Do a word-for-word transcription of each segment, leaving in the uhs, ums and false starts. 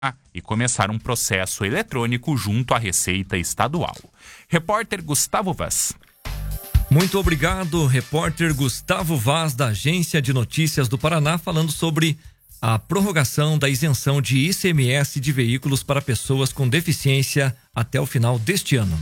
e começar um processo eletrônico junto à Receita Estadual. Repórter Gustavo Vaz. Muito obrigado, repórter Gustavo Vaz, da Agência de Notícias do Paraná, falando sobre a prorrogação da isenção de I C M S de veículos para pessoas com deficiência até o final deste ano.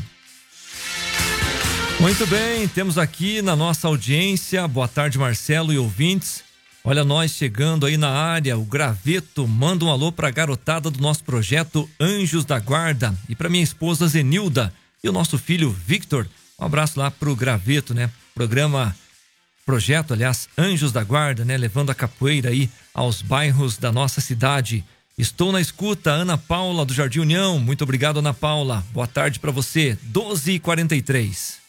Muito bem, temos aqui na nossa audiência, boa tarde Marcelo e ouvintes. Olha nós chegando aí na área, o Graveto manda um alô para a garotada do nosso projeto Anjos da Guarda e para minha esposa Zenilda e o nosso filho Victor. Um abraço lá pro Graveto, né? Programa, projeto, aliás, Anjos da Guarda, né? Levando a capoeira aí aos bairros da nossa cidade. Estou na escuta, Ana Paula do Jardim União. Muito obrigado, Ana Paula. Boa tarde para você. doze e quarenta e três.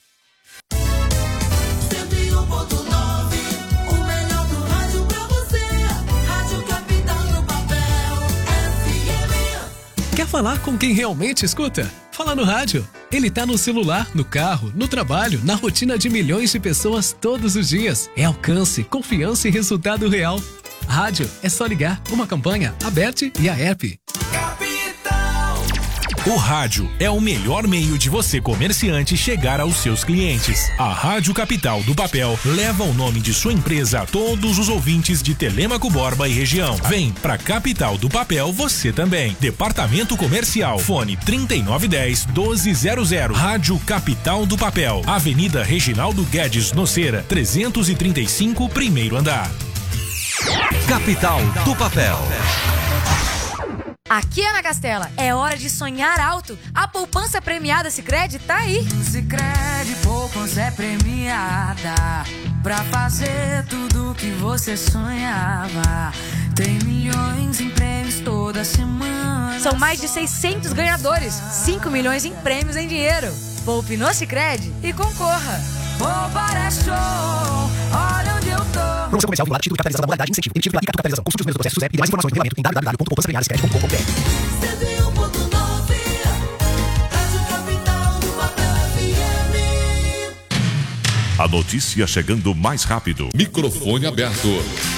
Quer falar com quem realmente escuta? Fala no rádio. Ele tá no celular, no carro, no trabalho, na rotina de milhões de pessoas todos os dias. É alcance, confiança e resultado real. Rádio é só ligar. Uma campanha, Aberte e a app. O rádio é o melhor meio de você, comerciante, chegar aos seus clientes. A Rádio Capital do Papel leva o nome de sua empresa a todos os ouvintes de Telêmaco Borba e região. Vem pra Capital do Papel você também. Departamento Comercial, fone trinta e nove dez, doze zero zero. Rádio Capital do Papel, Avenida Reginaldo Guedes Noceira, trezentos e trinta e cinco, primeiro andar. Capital do Papel. Aqui, Ana Castela, é hora de sonhar alto. A poupança premiada Sicredi tá aí. Sicredi poupança é premiada pra fazer tudo que você sonhava. Tem milhões em prêmios toda semana. São mais de seiscentos ganhadores, cinco milhões em prêmios em dinheiro. Poupe no Sicredi e concorra. Poupar é show, olha onde eu tô. Promoção comercial vinculada, título de capitalização da modalidade incentivo. Emitido pela I C A Capitalização. Consulte os meus processos e mais informações no regulamento em w w w ponto poupança premiada sicredi ponto com ponto b r. cento e um ponto nove, Rádio Capital do Papel F M. A notícia chegando mais rápido. Microfone aberto.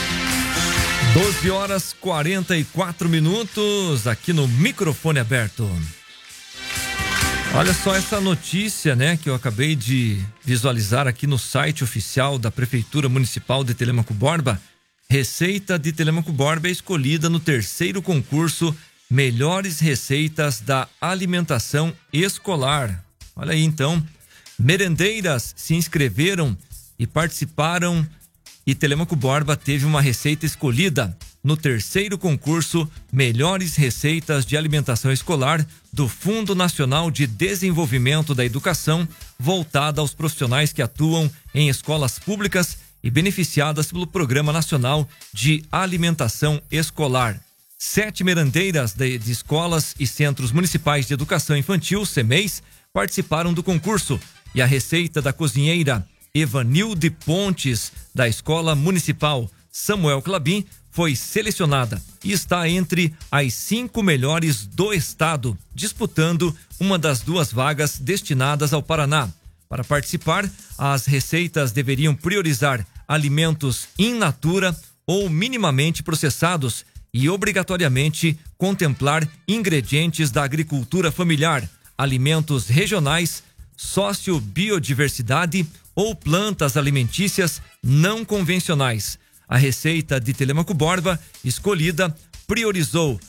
doze horas e quarenta e quatro minutos aqui no Microfone Aberto. Olha só essa notícia, né, que eu acabei de visualizar aqui no site oficial da Prefeitura Municipal de Telêmaco Borba. Receita de Telêmaco Borba é escolhida no terceiro concurso Melhores Receitas da Alimentação Escolar. Olha aí, então, merendeiras se inscreveram e participaram e Telêmaco Borba teve uma receita escolhida no terceiro concurso Melhores Receitas de Alimentação Escolar do Fundo Nacional de Desenvolvimento da Educação, voltada aos profissionais que atuam em escolas públicas e beneficiadas pelo Programa Nacional de Alimentação Escolar. Sete merendeiras de, de escolas e centros municipais de educação infantil, CEMEIs, participaram do concurso e a receita da cozinheira Evanilde Pontes, da Escola Municipal Samuel Clabin, foi selecionada e está entre as cinco melhores do estado, disputando uma das duas vagas destinadas ao Paraná. Para participar, as receitas deveriam priorizar alimentos in natura ou minimamente processados e obrigatoriamente contemplar ingredientes da agricultura familiar, alimentos regionais, sociobiodiversidade ou plantas alimentícias não convencionais. A receita de Telêmaco Borba, escolhida, priorizou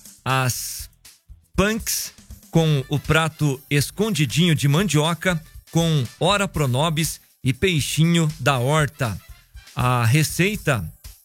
as punks com o prato escondidinho de mandioca, com ora pronobis e peixinho da horta. A receita,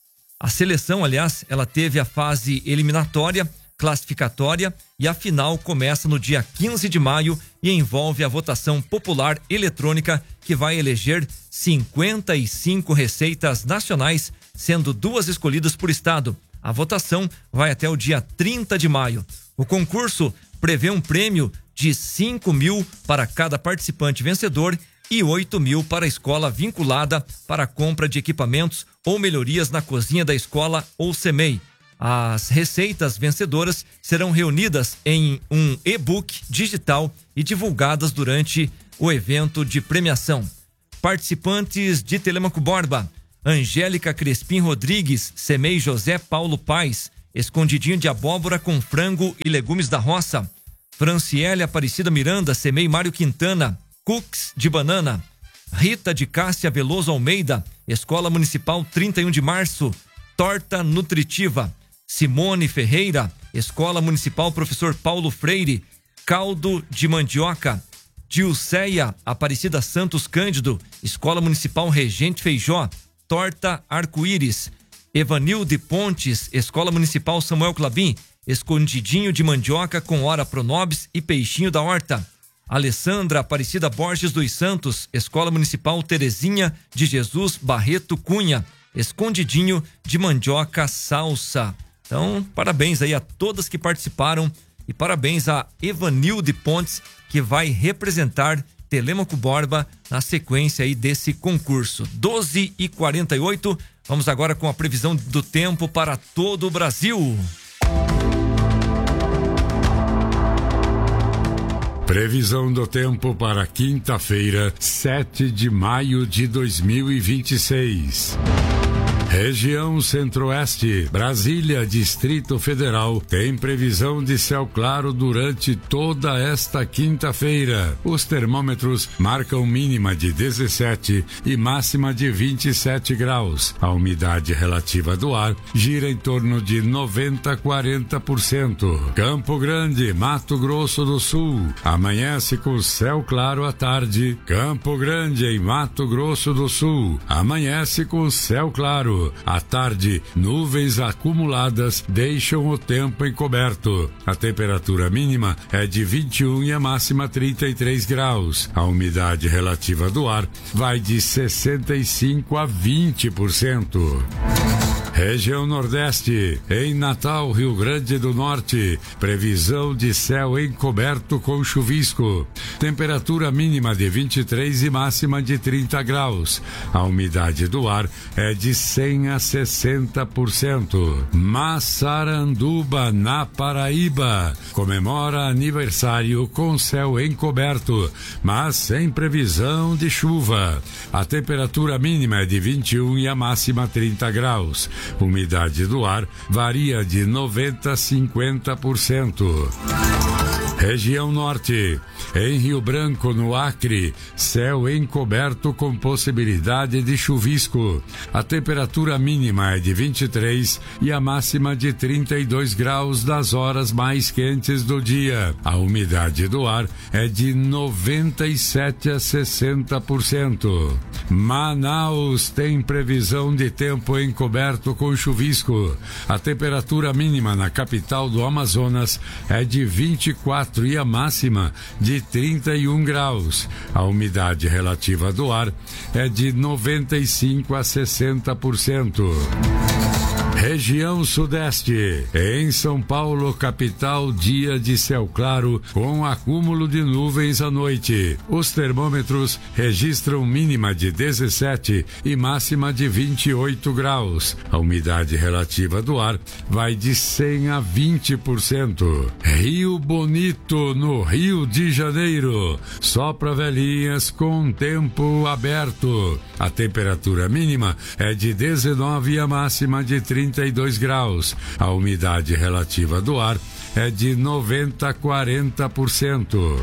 a seleção, aliás, ela teve a fase eliminatória, classificatória e a final começa no dia quinze de maio e envolve a votação popular eletrônica que vai eleger cinquenta e cinco receitas nacionais, sendo duas escolhidas por estado. A votação vai até o dia trinta de maio. O concurso prevê um prêmio de cinco mil para cada participante vencedor e oito mil para a escola vinculada para a compra de equipamentos ou melhorias na cozinha da escola ou CEMEI. As receitas vencedoras serão reunidas em um e-book digital e divulgadas durante o evento de premiação. Participantes de Telêmaco Borba: Angélica Crespim Rodrigues, CEMEI José Paulo Paes, escondidinho de abóbora com frango e legumes da roça. Franciele Aparecida Miranda, Semei Mário Quintana, cookies de banana. Rita de Cássia Veloso Almeida, Escola Municipal trinta e um de março, torta nutritiva. Simone Ferreira, Escola Municipal Professor Paulo Freire, caldo de mandioca. Dilceia Aparecida Santos Cândido, Escola Municipal Regente Feijó, torta arco-íris. Evanilde Pontes, Escola Municipal Samuel Clabim, escondidinho de mandioca com hora pronobis e peixinho da horta. Alessandra Aparecida Borges dos Santos, Escola Municipal Terezinha de Jesus Barreto Cunha, escondidinho de mandioca salsa. Então, parabéns aí a todas que participaram e parabéns a Evanilde Pontes, que vai representar Telêmaco Borba na sequência aí desse concurso. doze e quarenta e oito, vamos agora com a previsão do tempo para todo o Brasil. Previsão do tempo para quinta-feira, sete de maio de dois mil e vinte e seis. Região Centro-Oeste, Brasília, Distrito Federal, tem previsão de céu claro durante toda esta quinta-feira. Os termômetros marcam mínima de dezessete e máxima de vinte e sete graus. A umidade relativa do ar gira em torno de noventa a quarenta por cento. Campo Grande, Mato Grosso do Sul, amanhece com céu claro à tarde. Campo Grande, em Mato Grosso do Sul, amanhece com céu claro. À tarde, nuvens acumuladas deixam o tempo encoberto. A temperatura mínima é de vinte e um e a máxima trinta e três graus. A umidade relativa do ar vai de sessenta e cinco a vinte por cento. Região Nordeste, em Natal, Rio Grande do Norte, previsão de céu encoberto com chuvisco. Temperatura mínima de vinte e três e máxima de trinta graus. A umidade do ar é de cem a sessenta por cento. Massaranduba, na Paraíba, comemora aniversário com céu encoberto, mas sem previsão de chuva. A temperatura mínima é de vinte e um e a máxima trinta graus. Umidade do ar varia de noventa a cinquenta por cento. Região Norte, em Rio Branco, no Acre, céu encoberto com possibilidade de chuvisco. A temperatura mínima é de vinte e três e a máxima de trinta e dois graus das horas mais quentes do dia. A umidade do ar é de noventa e sete a sessenta por cento. Manaus tem previsão de tempo encoberto com chuvisco. A temperatura mínima na capital do Amazonas é de vinte e quatro e a máxima de trinta e um graus. A umidade relativa do ar é de noventa e cinco a sessenta por cento. Região Sudeste, em São Paulo, capital, dia de céu claro com acúmulo de nuvens à noite. Os termômetros registram mínima de dezessete e máxima de vinte e oito graus. A umidade relativa do ar vai de cem a vinte por cento. Rio Bonito, no Rio de Janeiro, sopra velhinhas com tempo aberto. A temperatura mínima é de dezenove e a máxima de trinta e dois graus. A umidade relativa do ar é de noventa a quarenta por cento.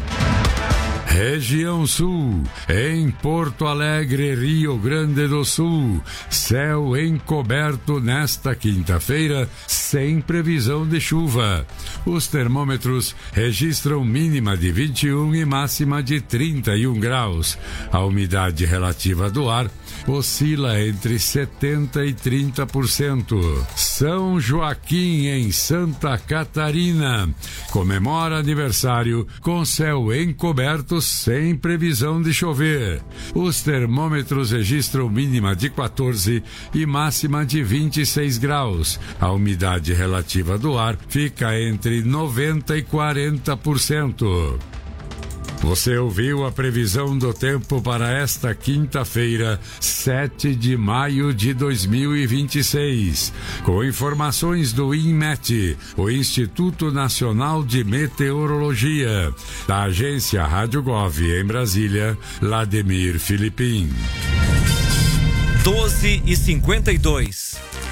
Região Sul, em Porto Alegre, Rio Grande do Sul, céu encoberto nesta quinta-feira, sem previsão de chuva. Os termômetros registram mínima de vinte e um e máxima de trinta e um graus. A umidade relativa do ar oscila entre setenta e trinta por cento. São Joaquim, em Santa Catarina, comemora aniversário com céu encoberto sem previsão de chover. Os termômetros registram mínima de quatorze e máxima de vinte e seis graus. A umidade relativa do ar fica entre noventa e quarenta por cento. Você ouviu a previsão do tempo para esta quinta-feira, sete de maio de dois mil e vinte e seis. Com informações do INMET, o Instituto Nacional de Meteorologia, da agência Rádio Gov em Brasília, Lademir Filipim. doze e cinquenta e dois.